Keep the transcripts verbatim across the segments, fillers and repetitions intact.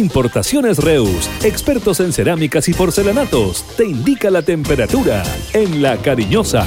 Importaciones Reus, expertos en cerámicas y porcelanatos, te indica la temperatura en La Cariñosa.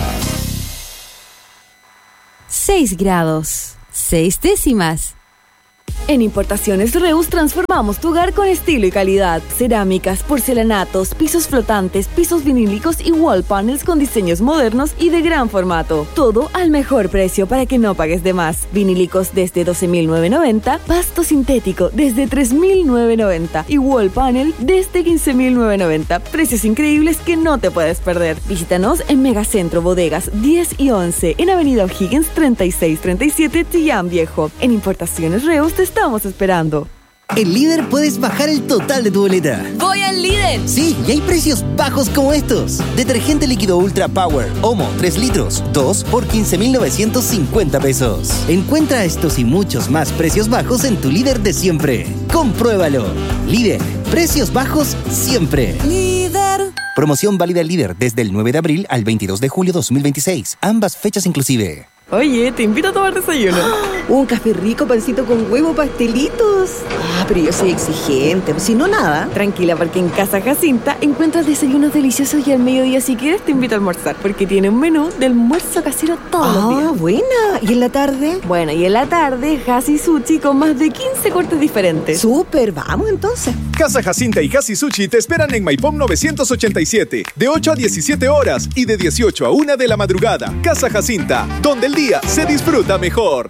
seis grados, seis décimas. En Importaciones Reus transformamos tu hogar con estilo y calidad. Cerámicas, porcelanatos, pisos flotantes, pisos vinílicos y wall panels con diseños modernos y de gran formato. Todo al mejor precio para que no pagues de más. Vinílicos desde doce mil novecientos noventa, pasto sintético desde tres mil novecientos noventa y wall panel desde quince mil novecientos noventa. Precios increíbles que no te puedes perder. Visítanos en Megacentro Bodegas diez y once, en Avenida O'Higgins treinta y seis treinta y siete, Chillán Viejo. En Importaciones Reus te estamos esperando. En Líder puedes bajar el total de tu boleta. ¡Voy al Líder! Sí, y hay precios bajos como estos. Detergente líquido Ultra Power, Omo, tres litros, dos por quince mil novecientos cincuenta pesos. Encuentra estos y muchos más precios bajos en tu Líder de siempre. Compruébalo. Líder, precios bajos siempre. Líder. Promoción válida en Líder desde el nueve de abril al veintidós de julio dos mil veintiséis. Ambas fechas inclusive. Oye, te invito a tomar desayuno. Un café rico, pancito con huevo, pastelitos. Ah, pero yo soy exigente, si no nada. Tranquila, porque en Casa Jacinta encuentras desayunos deliciosos y al mediodía, si quieres, te invito a almorzar, porque tiene un menú de almuerzo casero todos los días. Ah, buena. ¿Y en la tarde? Bueno, y en la tarde, Hasi Sushi con más de quince cortes diferentes. Súper, vamos entonces. Casa Jacinta y Hasi Sushi te esperan en Maipom novecientos ochenta y siete, de ocho a diecisiete horas y de dieciocho a una de la madrugada. Casa Jacinta, donde el día se disfruta mejor.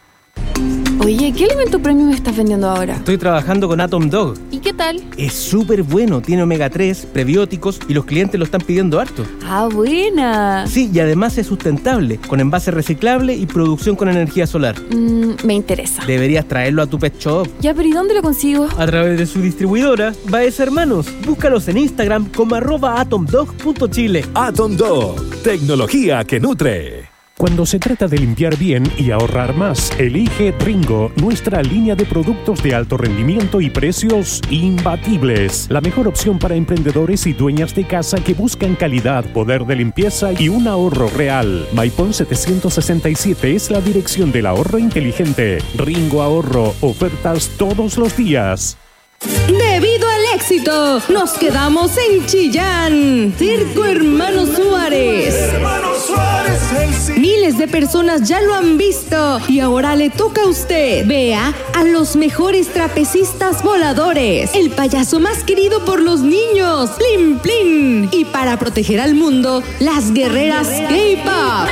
Oye, ¿qué alimento premium estás vendiendo ahora? Estoy trabajando con Atom Dog. ¿Y qué tal? Es súper bueno, tiene omega tres, prebióticos y los clientes lo están pidiendo harto. ¡Ah, buena! Sí, y además es sustentable, con envase reciclable y producción con energía solar. Mm, me interesa. Deberías traerlo a tu pet shop. Ya, pero ¿y dónde lo consigo? A través de su distribuidora, Baez Hermanos. Búscalos en Instagram como arroba atomdog punto chile. Atom Dog, tecnología que nutre. Cuando se trata de limpiar bien y ahorrar más, elige Ringo, nuestra línea de productos de alto rendimiento y precios imbatibles. La mejor opción para emprendedores y dueñas de casa que buscan calidad, poder de limpieza y un ahorro real. Maipón setecientos sesenta y siete es la dirección del ahorro inteligente. Ringo Ahorro, ofertas todos los días. Debido al éxito, nos quedamos en Chillán. Circo Hermano Suárez. Hermano Suárez, el Miles de personas ya lo han visto y ahora le toca a usted. Vea a los mejores trapecistas voladores, el payaso más querido por los niños, Plin Plin. Y para proteger al mundo, las guerreras K-pop.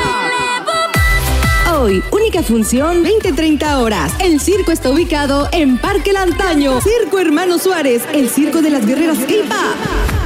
Hoy, única función, veinte a treinta horas. El circo está ubicado en Parque Lantaño. Circo Hermano Suárez, el circo de las guerreras K-pop.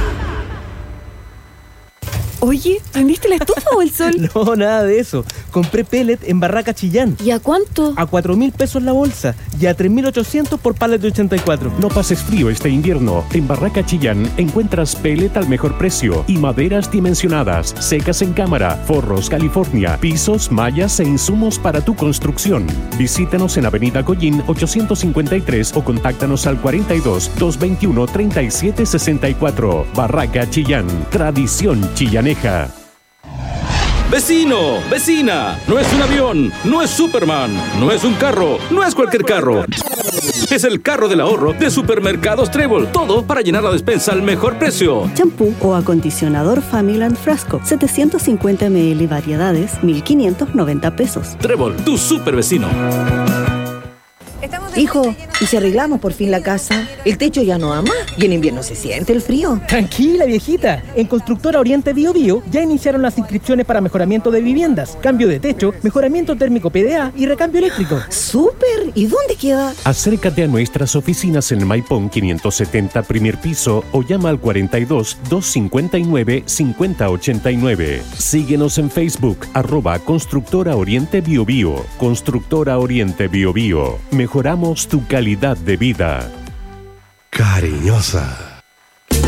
Oye, ¿prendiste la estufa o el sol? No, nada de eso. Compré pellet en Barraca Chillán. ¿Y a cuánto? A cuatro mil pesos la bolsa y a tres mil ochocientos por pallet de ochenta y cuatro. No pases frío este invierno. En Barraca Chillán encuentras pellet al mejor precio y maderas dimensionadas, secas en cámara, forros California, pisos, mallas e insumos para tu construcción. Visítanos en Avenida Collín ochocientos cincuenta y tres o contáctanos al cuarenta y dos, doscientos veintiuno, treinta y siete sesenta y cuatro. Barraca Chillán, tradición chillaneja. Vecino, vecina, no es un avión, no es Superman, no es un carro, no es cualquier carro. Es el carro del ahorro de Supermercados Trébol. Todo para llenar la despensa al mejor precio. Champú o acondicionador Familand Frasco, setecientos cincuenta mililitros y variedades, mil quinientos noventa pesos. Trébol, tu super vecino. Hijo, ¿y si arreglamos por fin la casa? El techo ya no ama y en invierno se siente el frío. Tranquila, viejita. En Constructora Oriente Bio Bio ya iniciaron las inscripciones para mejoramiento de viviendas, cambio de techo, mejoramiento térmico P D A y recambio eléctrico. ¡Súper! ¿Y dónde queda? Acércate a nuestras oficinas en Maipón quinientos setenta, primer piso, o llama al cuarenta y dos, doscientos cincuenta y nueve, cincuenta ochenta y nueve. Síguenos en Facebook, arroba Constructora Oriente Bio Bio. Constructora Oriente Bio Bio. Mejoramos tu calidad de vida. Cariñosa.